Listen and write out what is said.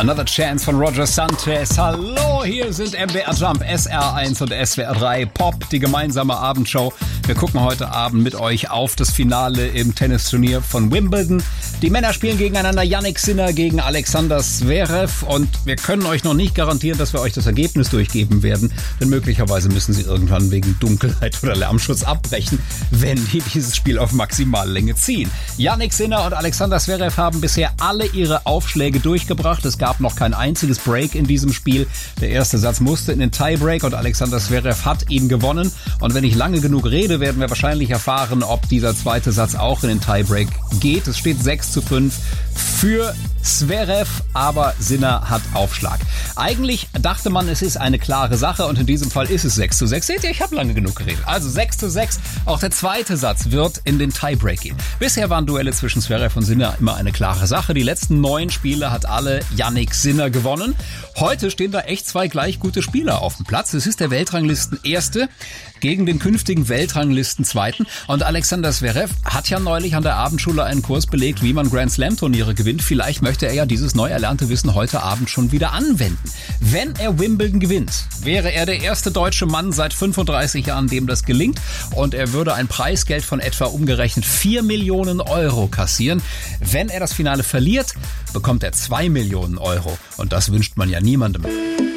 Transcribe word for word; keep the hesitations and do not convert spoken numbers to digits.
Another Chance von Roger Sanchez. Hallo, hier sind M D R Jump, S R eins und S W R drei Pop, die gemeinsame Abendshow. Wir gucken heute Abend mit euch auf das Finale im Tennisturnier von Wimbledon. Die Männer spielen gegeneinander, Jannik Sinner gegen Alexander Zverev. Und wir können euch noch nicht garantieren, dass wir euch das Ergebnis durchgeben werden. Denn möglicherweise müssen sie irgendwann wegen Dunkelheit oder Lärmschutz abbrechen, wenn die dieses Spiel auf Maximallänge ziehen. Jannik Sinner und Alexander Zverev haben bisher alle ihre Aufschläge durchgebracht. Es gab noch kein einziges Break in diesem Spiel. Der erste Satz musste in den Tiebreak und Alexander Zverev hat ihn gewonnen. Und wenn ich lange genug rede, werden wir wahrscheinlich erfahren, ob dieser zweite Satz auch in den Tiebreak geht. Es steht sechs zu fünf für Zverev, aber Sinner hat Aufschlag. Eigentlich dachte man, es ist eine klare Sache und in diesem Fall ist es sechs zu sechs. Seht ihr, ich habe lange genug geredet. Also sechs zu sechs. Auch der zweite Satz wird in den Tiebreak gehen. Bisher waren Duelle zwischen Zverev und Sinner immer eine klare Sache. Die letzten neun Spiele hat alle Jannik Sinner gewonnen. Heute stehen da echt zwei gleich gute Spieler auf dem Platz. Es ist der Weltranglisten-Erste gegen den künftigen Weltranglisten-Zweiten. Und Alexander Zverev hat ja neulich an der Abendschule einen Kurs belegt, wie man Grand-Slam-Turniere gewinnt. Vielleicht möchte er ja dieses neu erlernte Wissen heute Abend schon wieder anwenden. Wenn er Wimbledon gewinnt, wäre er der erste deutsche Mann seit fünfunddreißig Jahren, dem das gelingt. Und er würde ein Preisgeld von etwa umgerechnet vier Millionen Euro kassieren. Wenn er das Finale verliert, bekommt er zwei Millionen Euro. Und das wünscht man ja niemandem.